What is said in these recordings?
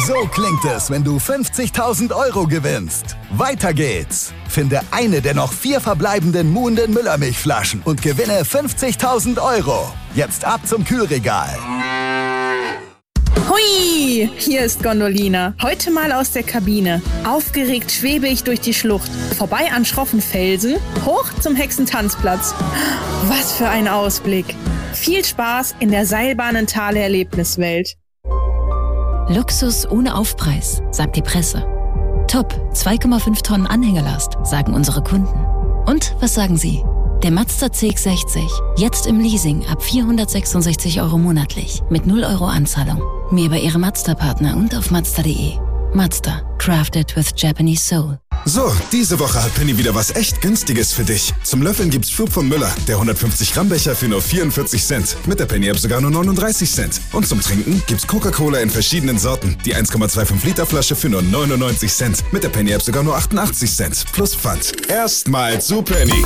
So klingt es, wenn du 50.000 € gewinnst. Weiter geht's. Finde eine der noch 4 verbleibenden Muhnden Müllermilchflaschen und gewinne 50.000 €. Jetzt ab zum Kühlregal. Hui, hier ist Gondolina. Heute mal aus der Kabine. Aufgeregt schwebe ich durch die Schlucht. Vorbei an schroffen Felsen, hoch zum Hexentanzplatz. Was für ein Ausblick. Viel Spaß in der Seilbahnental-Erlebniswelt. Luxus ohne Aufpreis, sagt die Presse. Top, 2,5 Tonnen Anhängerlast, sagen unsere Kunden. Und was sagen Sie? Der Mazda CX-60, jetzt im Leasing ab 466 € monatlich, mit 0 € Anzahlung. Mehr bei Ihrem Mazda-Partner und auf Mazda.de. Mazda, crafted with Japanese soul. So, diese Woche hat Penny wieder was echt Günstiges für dich. Zum Löffeln gibt's Schub von Müller, der 150 Gramm Becher für nur 44 Cent. Mit der Penny App sogar nur 39 Cent. Und zum Trinken gibt's Coca-Cola in verschiedenen Sorten. Die 1,25 Liter Flasche für nur 99 Cent. Mit der Penny App sogar nur 88 Cent. Plus Pfand. Erstmal zu Penny.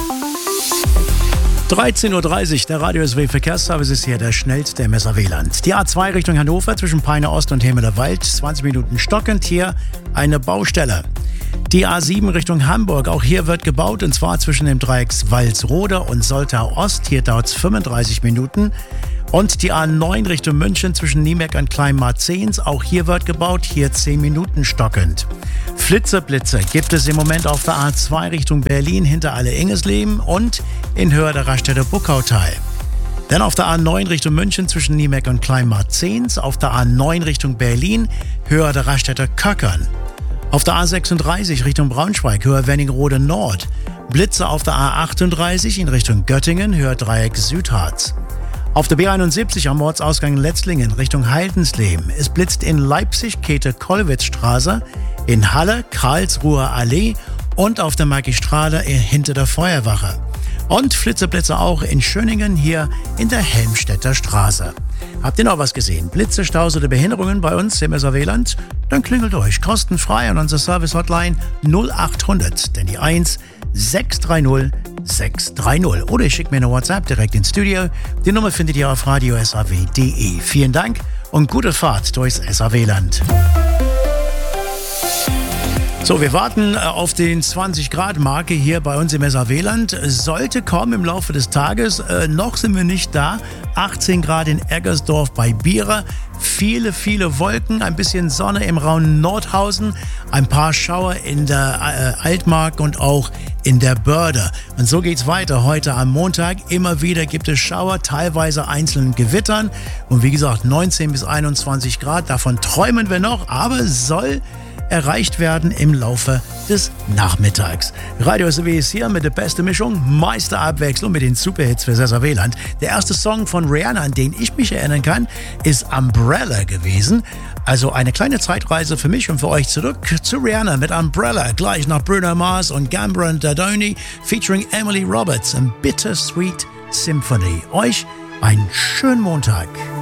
13:30 Uhr, der Radio SW Verkehrsservice ist hier der schnellste im Messer-Weland. Die A2 Richtung Hannover zwischen Peine Ost und Hemeler Wald, 20 Minuten stockend, hier eine Baustelle. Die A7 Richtung Hamburg, auch hier wird gebaut, und zwar zwischen dem Dreieck Walsrode und Soltau Ost, hier dauert es 35 Minuten. Und die A9 Richtung München zwischen Niemeck und Kleinmarzens, auch hier wird gebaut, hier 10 Minuten stockend. Flitzeblitze gibt es im Moment auf der A2 Richtung Berlin hinter Alle-Ingesleben und in Höhe der Raststätte Buckautal. Dann auf der A9 Richtung München zwischen Niemeck und Kleinmarzens, auf der A9 Richtung Berlin, Höhe der Raststätte Köckern. Auf der A36 Richtung Braunschweig, Höhe Wernigerode Nord. Blitze auf der A38 in Richtung Göttingen, Höhe Dreieck Südharz. Auf der B71 am Ortsausgang Letzlingen Richtung Heidensleben. Es blitzt in Leipzig Käthe-Kollwitz-Straße, in Halle Karlsruher Allee und auf der Magistrale hinter der Feuerwache. Und Flitzeblitze auch in Schöningen hier in der Helmstedter Straße. Habt ihr noch was gesehen? Blitze, Staus oder Behinderungen bei uns im Messer-Weland? Dann klingelt euch kostenfrei an unsere Service-Hotline 0800, denn die 1 630 630. Oder ihr schickt mir eine WhatsApp direkt ins Studio. Die Nummer findet ihr auf radiosaw.de. Vielen Dank und gute Fahrt durchs SAW-Land. So, wir warten auf den 20-Grad-Marke hier bei uns im SAW-Land. Sollte kommen im Laufe des Tages. Noch sind wir nicht da. 18 Grad in Eggersdorf bei Bierer. Viele, viele Wolken, ein bisschen Sonne im Raum Nordhausen, ein paar Schauer in der Altmark und auch in der Börde. Und so geht's weiter heute am Montag. Immer wieder gibt es Schauer, teilweise einzelnen Gewittern. Und wie gesagt, 19 bis 21 Grad, davon träumen wir noch, aber soll erreicht werden im Laufe des Nachmittags. Radio SAW ist hier mit der besten Mischung, Meisterabwechslung mit den Superhits für SAW-Land. Der erste Song von Rihanna, an den ich mich erinnern kann, ist Umbrella gewesen. Also eine kleine Zeitreise für mich und für euch zurück zu Rihanna mit Umbrella. Gleich nach Bruno Mars und Gambra und Dadoni featuring Emily Roberts and Bittersweet Symphony. Euch einen schönen Montag.